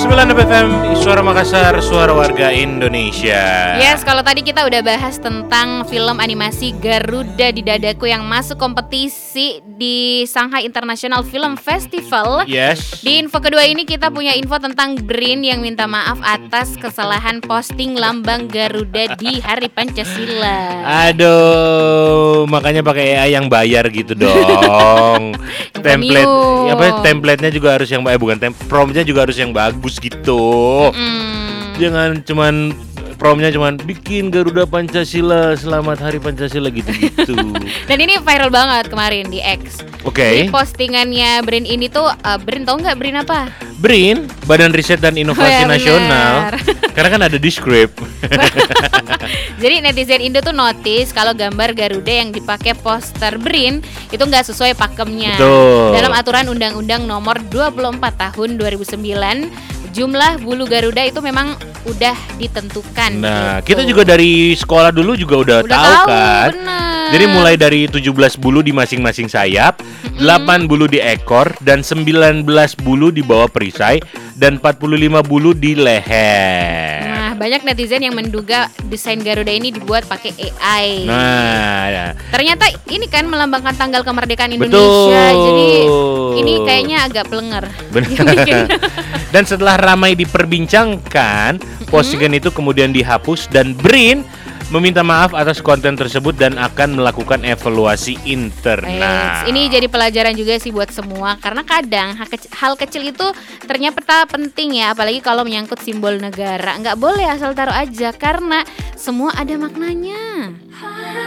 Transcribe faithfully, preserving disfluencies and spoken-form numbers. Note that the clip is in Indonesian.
sembilan F M, Suara Makassar, Suara Warga Indonesia. Yes, kalau tadi kita udah bahas tentang film animasi Garuda di Dadaku yang masuk kompetisi di Shanghai International Film Festival. Yes. Di info kedua ini kita punya info tentang Brin yang minta maaf atas kesalahan posting lambang Garuda di Hari Pancasila. Aduh, makanya pakai A I yang bayar gitu dong. Template, Premium. apa? Template-nya juga harus yang baik, bukan tem- promptnya juga harus yang bagus gitu. Mm. Jangan cuman promptnya cuman bikin Garuda Pancasila, selamat Hari Pancasila gitu-gitu. Dan ini viral banget kemarin di X. Oke. Jadi postingannya Brin ini tuh, uh, Brin tau nggak Brin apa? BRIN, Badan Riset dan Inovasi Oh ya, Nasional. benar. Karena kan ada di script. Jadi netizen Indo tuh notice kalau gambar Garuda yang dipakai poster Brin itu nggak sesuai pakemnya. Betul. Dalam aturan Undang-Undang Nomor dua puluh empat Tahun dua ribu sembilan, jumlah bulu Garuda itu memang udah ditentukan. Nah, gitu. kita juga dari sekolah dulu juga udah, Udah tahu, tahu, kan. bener. Jadi mulai dari tujuh belas bulu di masing-masing sayap, mm-hmm. delapan bulu di ekor, dan sembilan belas bulu di bawah perisai, dan empat puluh lima bulu di leher. Nah, banyak netizen yang menduga desain Garuda ini dibuat pakai A I. Nah, ya. Ternyata ini kan melambangkan tanggal kemerdekaan Indonesia. Betul. Jadi ini kayaknya agak pelenger. Benar. Dan setelah ramai diperbincangkan, postingan itu kemudian dihapus dan BRIN meminta maaf atas konten tersebut dan akan melakukan evaluasi internal. Eits, ini jadi pelajaran juga sih buat semua, karena kadang hal kecil, hal kecil itu ternyata penting ya, apalagi kalau menyangkut simbol negara. Nggak boleh asal taruh aja, karena semua ada maknanya.